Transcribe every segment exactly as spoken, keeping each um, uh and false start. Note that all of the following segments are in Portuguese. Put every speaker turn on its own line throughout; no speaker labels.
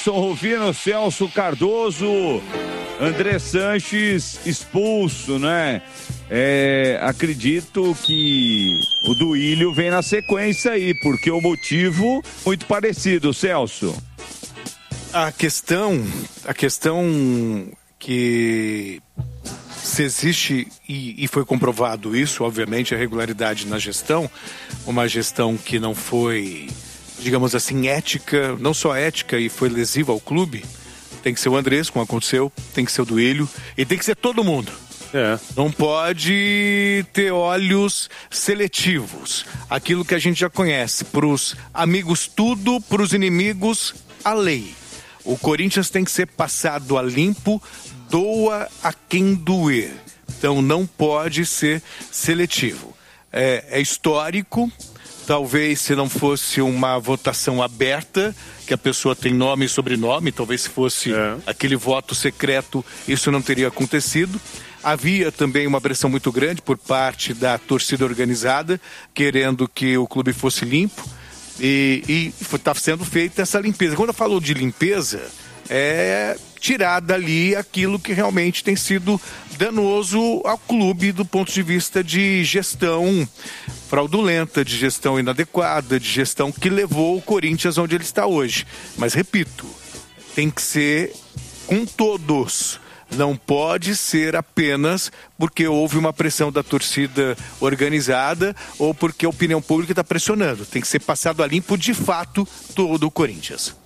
Edson Rufino, Celso Cardoso, André Sanches expulso, né? É, acredito que o Duílio vem na sequência aí, porque o motivo muito parecido, Celso.
A questão, a questão que se existe, e, e foi comprovado isso, obviamente, a regularidade na gestão, uma gestão que não foi, digamos assim, ética, não só ética e foi lesiva ao clube, tem que ser o Andrés, como aconteceu, tem que ser o Duílio, e tem que ser todo mundo. É. Não pode ter olhos seletivos. Aquilo que a gente já conhece, para os amigos tudo, para os inimigos a lei. O Corinthians tem que ser passado a limpo, doa a quem doer. Então não pode ser seletivo. É, é histórico, talvez se não fosse uma votação aberta, que a pessoa tem nome e sobrenome, talvez se fosse é. aquele voto secreto, isso não teria acontecido. Havia também uma pressão muito grande por parte da torcida organizada, querendo que o clube fosse limpo. E está sendo feita essa limpeza. Quando eu falo de limpeza, é tirar dali aquilo que realmente tem sido danoso ao clube do ponto de vista de gestão fraudulenta, de gestão inadequada, de gestão que levou o Corinthians onde ele está hoje. Mas, repito, tem que ser com todos. Não pode ser apenas porque houve uma pressão da torcida organizada ou porque a opinião pública está pressionando. Tem que ser passado a limpo, de fato, todo o Corinthians.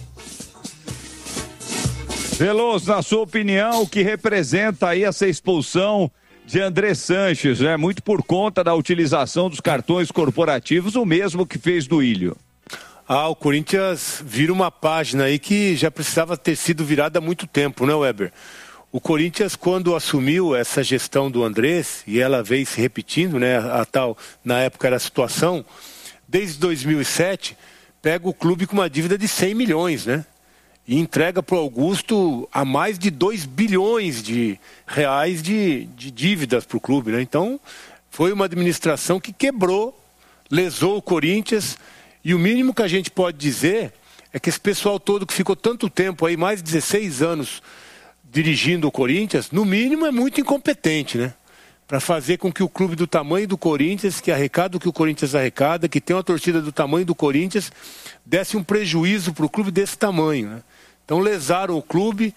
Veloso, na sua opinião, o que representa aí essa expulsão de André Sanches, né? Muito por conta da utilização dos cartões corporativos, o mesmo que fez Duílio.
Ah, o Corinthians vira uma página aí que já precisava ter sido virada há muito tempo, né, Weber? O Corinthians, quando assumiu essa gestão do Andrés, e ela veio se repetindo, né, a tal, na época era a situação, desde dois mil e sete, pega o clube com uma dívida de cem milhões, né? E entrega para o Augusto a mais de dois bilhões de reais de, de dívidas para o clube, né? Então, foi uma administração que quebrou, lesou o Corinthians, e o mínimo que a gente pode dizer é que esse pessoal todo que ficou tanto tempo aí, mais de dezesseis anos, dirigindo o Corinthians, no mínimo é muito incompetente, né? Para fazer com que o clube do tamanho do Corinthians, que arrecada o que o Corinthians arrecada, que tem uma torcida do tamanho do Corinthians, desse um prejuízo para o clube desse tamanho, né? Então lesaram o clube,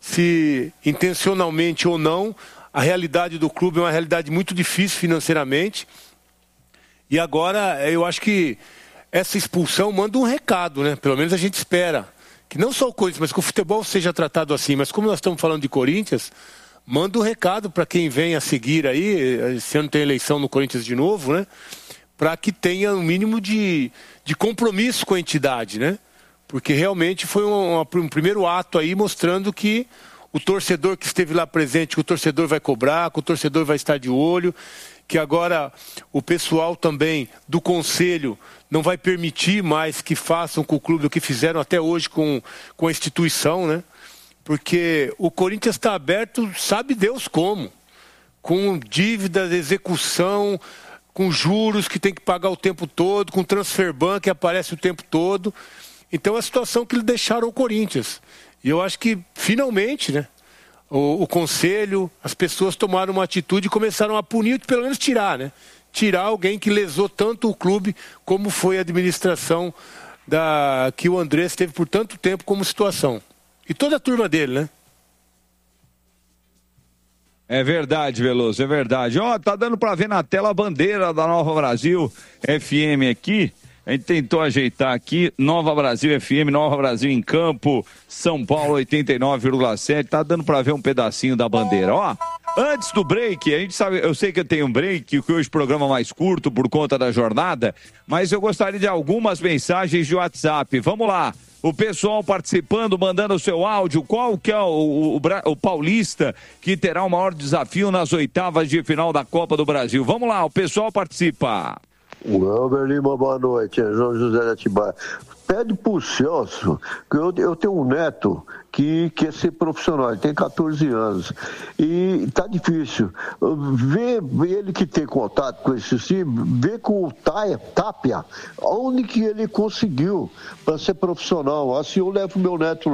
se intencionalmente ou não, a realidade do clube é uma realidade muito difícil financeiramente. E agora eu acho que essa expulsão manda um recado, né? Pelo menos a gente espera. Que não só o Corinthians, mas que o futebol seja tratado assim. Mas como nós estamos falando de Corinthians, manda um recado para quem vem a seguir aí, esse ano tem eleição no Corinthians de novo, né? Para que tenha um mínimo de, de compromisso com a entidade, né? Porque realmente foi um, um primeiro ato aí mostrando que o torcedor que esteve lá presente, que o torcedor vai cobrar, que o torcedor vai estar de olho, que agora o pessoal também do conselho não vai permitir mais que façam com o clube o que fizeram até hoje com, com a instituição, né? Porque o Corinthians está aberto, sabe Deus como, com dívidas, execução, com juros que tem que pagar o tempo todo, com transfer ban que aparece o tempo todo. Então é a situação que eles deixaram o Corinthians. E eu acho que, finalmente, né, o, o conselho, as pessoas tomaram uma atitude e começaram a punir, pelo menos tirar, né? Tirar alguém que lesou tanto o clube como foi a administração da, que o Andrés teve por tanto tempo como situação. E toda a turma dele, né?
É verdade, Veloso, é verdade. Ó, tá dando pra ver na tela a bandeira da Nova Brasil F M aqui. A gente tentou ajeitar aqui, Nova Brasil F M, Nova Brasil em campo, São Paulo oitenta e nove vírgula sete, tá dando pra ver um pedacinho da bandeira, ó. Antes do break, a gente sabe, eu sei que eu tenho um break, que hoje o programa é mais curto por conta da jornada, mas eu gostaria de algumas mensagens de WhatsApp. Vamos lá, o pessoal participando, mandando o seu áudio, qual que é o, o, o paulista que terá o maior desafio nas oitavas de final da Copa do Brasil? Vamos lá, o pessoal participa.
Welber Lima, boa noite, é João José de Atibaia. Pede pro Celso, que eu, eu tenho um neto que quer ser profissional, ele tem catorze anos, e tá difícil. Vê, vê ele que tem contato com esse sim, vê com o Tapia, onde que ele conseguiu para ser profissional. Assim eu levo meu neto